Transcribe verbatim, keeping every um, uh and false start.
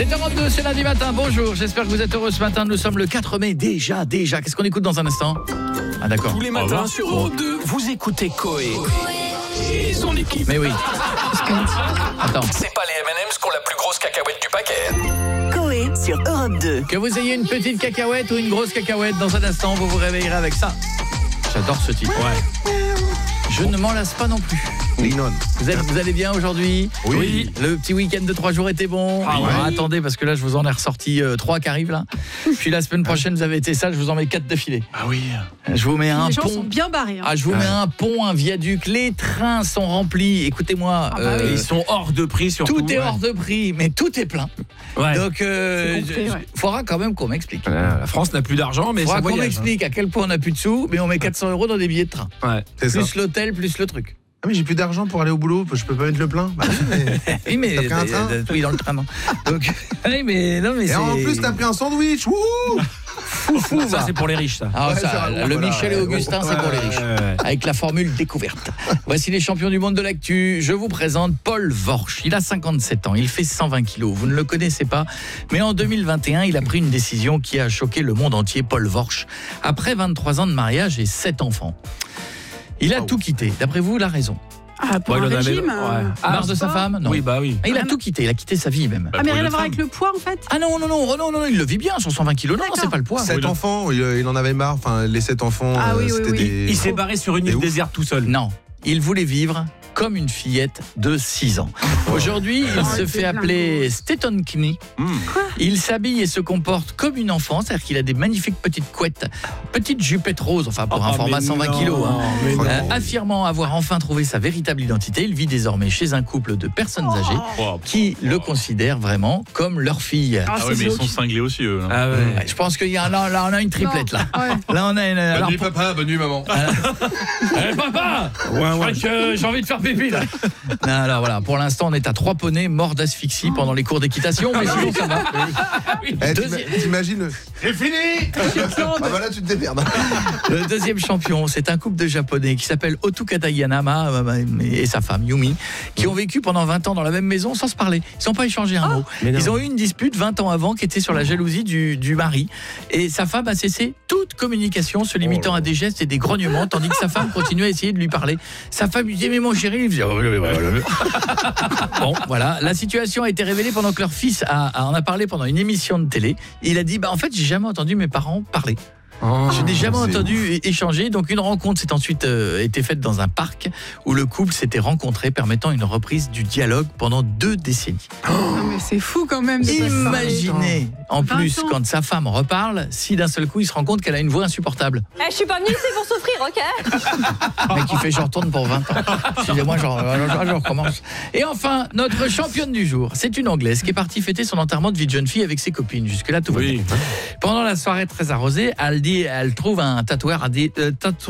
C'est Europe deux, c'est lundi matin, bonjour, j'espère que vous êtes heureux ce matin, nous sommes le quatre mai, déjà, déjà, qu'est-ce qu'on écoute dans un instant? Ah d'accord. Tous les matins sur Europe deux, vous écoutez Coé et son équipe. Mais oui. Attends. C'est pas les M and M's qui ont la plus grosse cacahuète du paquet. Coé sur Europe deux. Que vous ayez une petite cacahuète ou une grosse cacahuète, dans un instant, vous vous réveillerez avec ça. J'adore ce titre. Ouais. Je ne m'en lasse pas non plus. Vous, êtes, vous allez bien aujourd'hui? Oui. oui. Le petit week-end de trois jours était bon. Ah ouais. Alors, attendez, parce que là, je vous en ai ressorti euh, trois qui arrivent là. Puis la semaine prochaine, vous avez été sage, je vous en mets quatre d'affilée. Ah oui. Je vous mets un Les gens pont. sont bien barrés. Hein. Ah, je vous Ouais. mets un pont, un viaduc. Les trains sont remplis. Écoutez-moi, Ah bah euh, oui. Ils sont hors de prix surtout. tout est ouais. hors de prix, mais tout est plein. Ouais. Donc, euh, C'est compris, je- ouais. faudra quand même qu'on m'explique. Euh, la France n'a plus d'argent, mais Faudra ça qu'on voyage. m'explique à quel point on n'a plus de sous, mais on met quatre cents euros dans des billets de train. Hein. Ouais. C'est ça. Plus l'hôtel, plus le truc. Ah mais j'ai plus d'argent pour aller au boulot, je peux pas mettre le plein. Bah, oui, mais... Oui, mais T'as pris un train oui, dans le train. Non. Donc, oui, mais non, mais Et c'est. en plus t'as pris un sandwich. Wouhou. fou, Ça c'est pour les riches ça. Ah, Ouais, ça, ça, le voilà, Michel et ouais, Augustin, ouais, c'est pour les ouais, riches. ouais. Avec la formule découverte. Voici les champions du monde de l'actu. Je vous présente Paul Worsch. Il a cinquante-sept ans, il fait cent vingt kilos. Vous ne le connaissez pas, mais en deux mille vingt et un, il a pris une décision qui a choqué le monde entier. Paul Worsch, après vingt-trois ans de mariage et sept enfants. Il a Oh. tout quitté. D'après vous, la raison? Ah, pour Ouais, un il en avait- régime. euh, ouais. Marre ah, de sa pas. femme? Non. Oui, bah oui. Il a Ah, tout quitté, il a quitté sa vie même. Ah, mais rien à voir avec le poids en fait. Ah non, non, non, oh non, non, non, il le vit bien sur cent vingt kilos. Non, D'accord. c'est pas le poids. Sept Oui, le- enfants, il, il en avait marre. Enfin les sept enfants, Ah oui, oui, c'était oui. des. Il s'est barré sur une C'est île ouf. déserte tout seul. Non, il voulait vivre comme une fillette de six ans. Aujourd'hui, il Oh, se il fait fait appeler Stetson Knee. Mmh. Il s'habille et se comporte comme une enfant, c'est-à-dire qu'il a des magnifiques petites couettes, petites jupettes roses, enfin pour Oh, un format mais cent vingt non, kilos. Hein. mais non. Euh, affirmant avoir enfin trouvé sa véritable identité, il vit désormais chez un couple de personnes âgées Oh, qui le considèrent vraiment comme leur fille. Ah, Ah c'est ouais, mais ils glauque. sont cinglés aussi, eux. Ah ouais. Ouais, Je pense qu'il y a là, là on a une triplette là. Non, ouais. Là on a une. Bonne alors, nuit pour- papa, bonne nuit maman. Eh, papa, Ouais, je crois ouais. que j'ai envie de faire pipi là. Non, alors voilà, pour l'instant on est à trois poneys morts d'asphyxie pendant les cours d'équitation, mais sinon ça va. Eh, Deuxième- t'ima- T'imagines? C'est fini. Ah bah là tu te démerdes. Le deuxième champion, c'est un couple de Japonais qui s'appelle Otukata Yanama et sa femme Yumi, qui ont vécu pendant vingt ans dans la même maison sans se parler. Ils n'ont pas échangé un mot. mais non. Ils ont eu une dispute vingt ans avant qui était sur la jalousie du, du mari. Et sa femme a cessé toute communication, se limitant à des gestes et des grognements, tandis que sa femme continuait à essayer de lui parler. Sa femme lui disait mais mon chéri, il faisait bon voilà, la situation a été révélée pendant que leur fils a, a- en a parlé pendant une émission de télé. Il a dit bah en fait j'ai jamais entendu mes parents parler. Je n'ai jamais c'est entendu é- échanger. Donc une rencontre s'est ensuite euh, été faite dans un parc où le couple s'était rencontré, permettant une reprise du dialogue pendant deux décennies. Non, mais c'est fou quand même. de pas se parler. Imaginez en vingt plus ans. quand sa femme reparle, si d'un seul coup il se rend compte qu'elle a une voix insupportable. Eh, je suis pas venue ici pour souffrir, ok? Le mec qui fait je retourne pour vingt ans. Excusez-moi, je, je, je recommence. Et enfin, notre championne du jour, c'est une Anglaise qui est partie fêter son enterrement de vie de jeune fille avec ses copines. Jusque-là, tout va bien. Oui. Pendant la soirée très arrosée, elle dit, elle trouve un tatoueur, à des, euh, tatou-